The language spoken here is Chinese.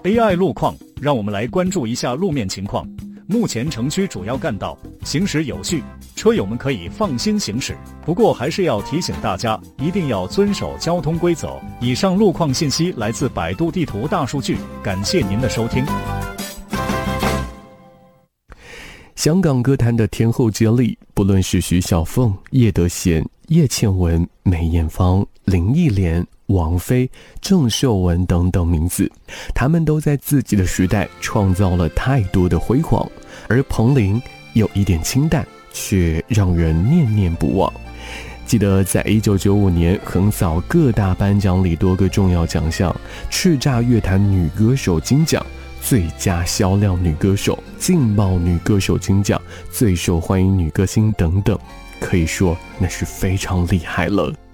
AI 路况，让我们来关注一下路面情况。目前城区主要干道行驶有序，车友们可以放心行驶。不过还是要提醒大家，一定要遵守交通规则。以上路况信息来自百度地图大数据，感谢您的收听。 香港歌坛的天后接力，不论是徐小凤、叶德娴、叶倩文、梅艳芳、林忆莲、王菲、郑秀文等等名字，他们都在自己的时代创造了太多的辉煌，而彭羚有一点清淡，却让人念念不忘。记得在1995年横扫各大颁奖礼多个重要奖项，叱咤乐坛女歌手金奖、最佳销量女歌手、劲爆女歌手金奖、最受欢迎女歌星等等，可以说那是非常厉害了。